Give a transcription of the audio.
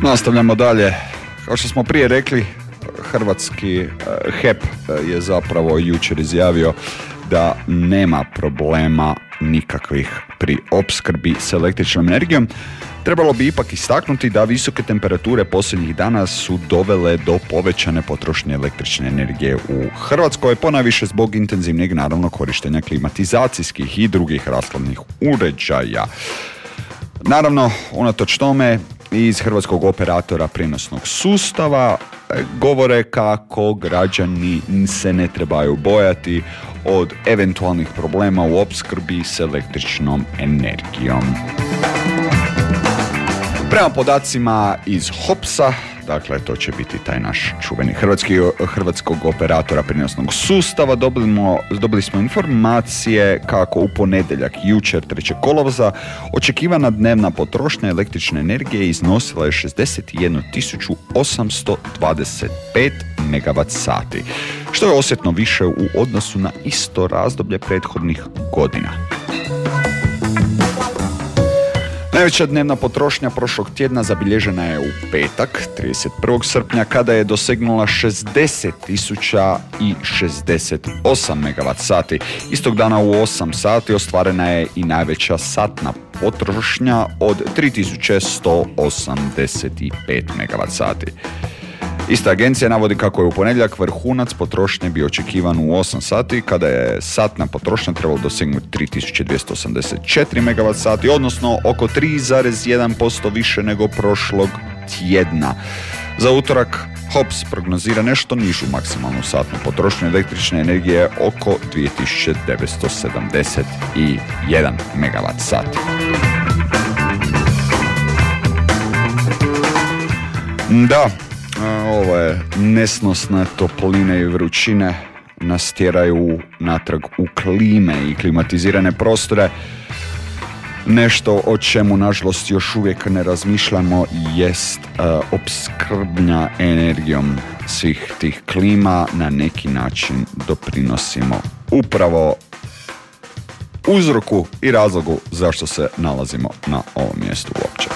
Nastavljamo dalje. Kao što smo prije rekli, hrvatski HEP je zapravo jučer izjavio da nema problema nikakvih pri opskrbi s električnom energijom. Trebalo bi ipak istaknuti da visoke temperature posljednjih dana su dovele do povećane potrošnje električne energije u Hrvatskoj, ponajviše zbog intenzivnijeg naravno korištenja klimatizacijskih i drugih rashladnih uređaja. Naravno, unatoč tome, iz Hrvatskog operatora prijenosnog sustava govore kako građani se ne trebaju bojati od eventualnih problema u opskrbi s električnom energijom. Prema podacima iz HOPS-a, dakle to će biti taj naš čuveni Hrvatskog operatora prijenosnog sustava, dobili smo informacije kako u ponedjeljak, jučer 3. kolovoza, očekivana dnevna potrošnja električne energije iznosila je 61.825 MWh, što je osjetno više u odnosu na isto razdoblje prethodnih godina. Najveća dnevna potrošnja prošlog tjedna zabilježena je u petak, 31. srpnja, kada je dosegnula 60.068 MWh. Istog dana u 8 sati ostvarena je i najveća satna potrošnja od 3.185 MWh. Ista agencija navodi kako je u ponedjeljak vrhunac potrošnje bio očekivan u 8 sati, kada je satna potrošnja trebalo dosegnuti 3.284 MWh, odnosno oko 3,1% više nego prošlog tjedna. Za utorak HOPS prognozira nešto nižu maksimalnu satnu potrošnju električne energije, oko 2.971 MWh. Da, ove nesnosne topline i vrućine nas tjeraju natrag u klime i klimatizirane prostore. Nešto o čemu nažalost još uvijek ne razmišljamo jest opskrbnja energijom svih tih klima. Na neki način doprinosimo upravo uzroku i razlogu zašto se nalazimo na ovom mjestu uopće.